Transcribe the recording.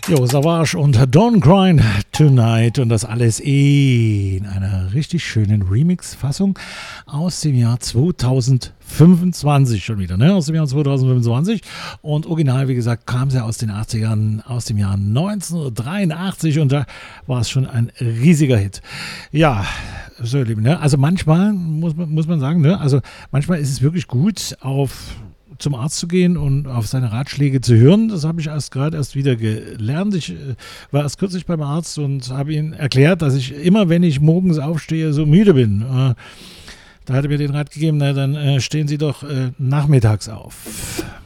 Jo, Savage und Don't Cry Tonight und das alles in einer richtig schönen Remix-Fassung aus dem Jahr 2025 schon wieder, ne? Aus dem Jahr 2025 und original, wie gesagt, kam sie aus den 80ern, aus dem Jahr 1983 und da war es schon ein riesiger Hit. Ja, so ihr Lieben, ne? Also manchmal muss man sagen, ne? Also manchmal ist es wirklich gut, zum Arzt zu gehen und auf seine Ratschläge zu hören. Das habe ich gerade erst wieder gelernt. Ich war erst kürzlich beim Arzt und habe ihm erklärt, dass ich immer, wenn ich morgens aufstehe, so müde bin. Da hat er mir den Rat gegeben, na, dann stehen Sie doch nachmittags auf.